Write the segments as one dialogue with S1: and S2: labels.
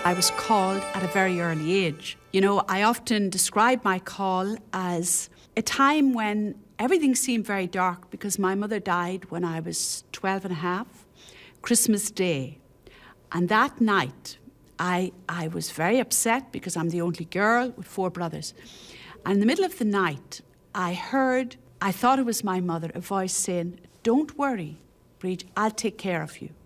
S1: I was called at a very early age. You know, I often describe my call as a time when everything seemed very dark because my mother died when I was 12 and a half, Christmas Day. And that night, I was very upset because I'm the only girl with 4 brothers. And in the middle of the night, I thought it was my mother, a voice saying, "Don't worry, Bríd, I'll take care of you."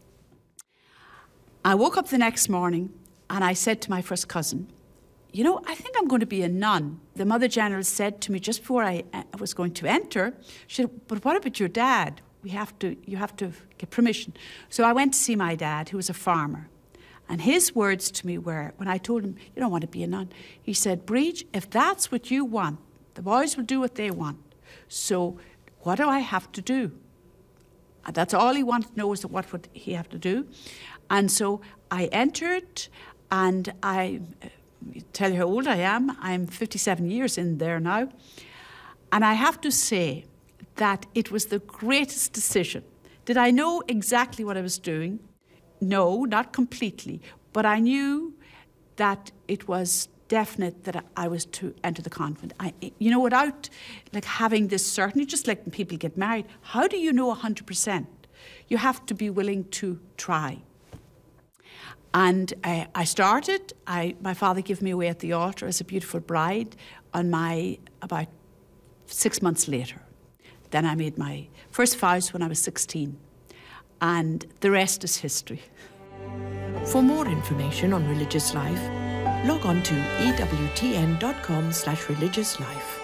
S1: I woke up the next morning and I said to my first cousin, "You know, I think I'm going to be a nun." The Mother General said to me just before I was going to enter, she said, "But what about your dad? You have to get permission." So I went to see my dad, who was a farmer. And his words to me were, when I told him, "You don't want to be a nun," he said, "Bríd, if that's what you want, the boys will do what they want. So what do I have to do?" And that's all he wanted to know, was what would he have to do. And so I entered, and I tell you how old I am. I'm 57 years in there now. And I have to say that it was the greatest decision. Did I know exactly what I was doing? No, not completely. But I knew that it was definite that I was to enter the convent. Without having this certainty, just like when people get married, how do you know 100%? You have to be willing to try. And I started. My father gave me away at the altar as a beautiful bride about 6 months later. Then I made my first vows when I was 16. And the rest is history.
S2: For more information on religious life, log on to ewtn.com/religiouslife.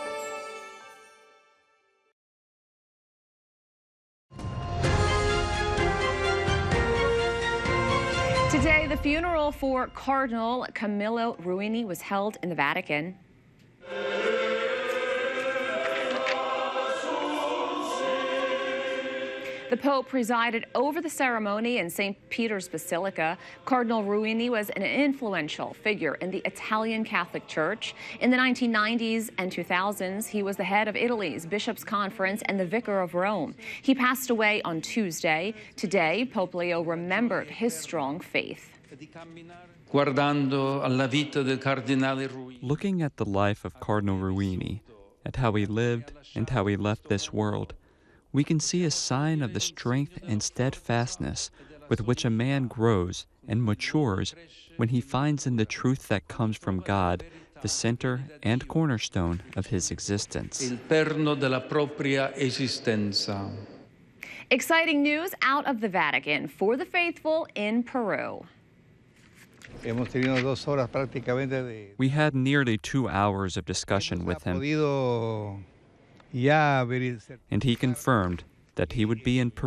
S3: Today, the funeral for Cardinal Camillo Ruini was held in the Vatican. The Pope presided over the ceremony in St. Peter's Basilica. Cardinal Ruini was an influential figure in the Italian Catholic Church. In the 1990s and 2000s, he was the head of Italy's Bishops' Conference and the Vicar of Rome. He passed away on Tuesday. Today, Pope Leo remembered his strong faith.
S4: Looking at the life of Cardinal Ruini, at how he lived and how he left this world, we can see a sign of the strength and steadfastness with which a man grows and matures when he finds in the truth that comes from God the center and cornerstone of his existence.
S3: Exciting news out of the Vatican for the faithful in Peru.
S4: We had nearly 2 hours of discussion with him, and he confirmed that he would be in Peru